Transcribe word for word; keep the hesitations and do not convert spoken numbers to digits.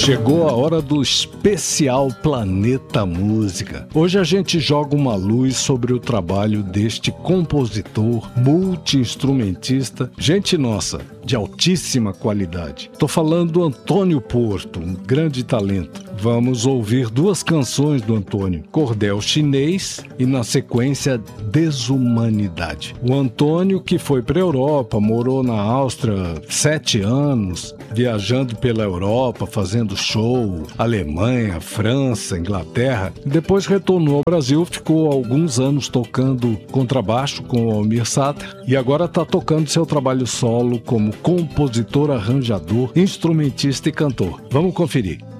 Chegou a hora do especial Planeta Música. Hoje a gente joga uma luz sobre o trabalho deste compositor, multi-instrumentista, gente nossa, de altíssima qualidade. Tô falando do Antônio Porto, um grande talento. Vamos ouvir duas canções do Antônio, Cordel Chinês e, na sequência, Desumanidade. O Antônio, que foi para a Europa, morou na Áustria sete anos, viajando pela Europa, fazendo show, Alemanha, França, Inglaterra. Depois retornou ao Brasil, ficou alguns anos tocando contrabaixo com o Almir Sater e agora está tocando seu trabalho solo como compositor, arranjador, instrumentista e cantor. Vamos conferir.